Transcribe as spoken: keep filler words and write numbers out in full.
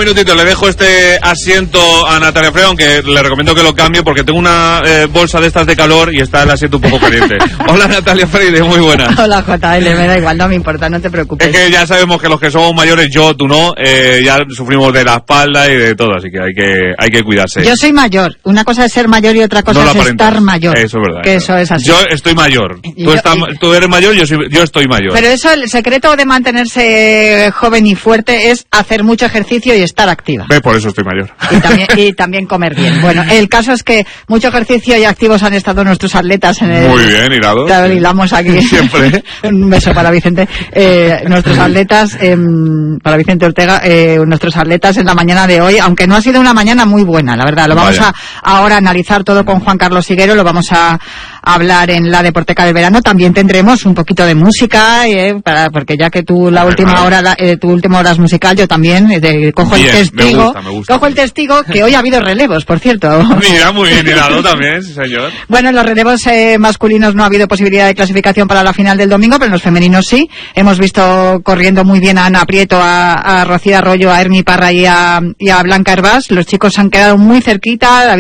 minutitos le dejo este asiento a Natalia Freire, aunque le recomiendo que lo cambie porque tengo una eh, bolsa de estas de calor y está el asiento un poco caliente. Hola Natalia Freire, muy buena. Hola J L, me da igual, no me importa, no te preocupes. Es que ya sabemos que los que somos mayores, yo, tú no, eh, ya sufrimos de la espalda y de todo, así que hay que hay que cuidarse. Yo soy mayor, una cosa es ser mayor y otra cosa no es estar mayor. Eso es verdad. Que eso es así. Yo estoy mayor, tú, yo, estás, y... tú eres mayor, yo, soy, yo estoy mayor. Pero eso, el secreto de mantenerse joven y fuerte es hacer mucho ejercicio y estar activa. Ve, por eso estoy mayor. Y también, y también comer bien. Bueno, el caso es que mucho ejercicio y activos han estado nuestros atletas en el... Muy bien, hilado. Claro, hilamos aquí. Siempre. Un beso para Vicente. Eh, nuestros atletas, eh, para Vicente Ortega, eh, nuestros atletas en la mañana de hoy, aunque no ha sido una mañana muy buena, la verdad. Lo vamos Vaya. a ahora analizar todo con Juan Carlos Higuero, lo vamos a hablar en la Deporteca del verano. También tendremos un poquito de música, eh, para, porque ya que tú la última claro. hora, la, eh, tu última hora es musical, yo también eh, cojo bien, el testigo, me gusta, me gusta. cojo el testigo que hoy ha habido relevos, por cierto. Mira, muy bien hilado también, sí señor. Bueno, en los relevos eh, masculinos no ha habido posibilidad de clasificación para la final del domingo, pero en los femeninos sí. Hemos visto corriendo muy bien a Ana Prieto, a, a Rocío Arroyo, a Hermi Parra y a, y a Blanca Hervás. Los chicos han quedado muy cerquita.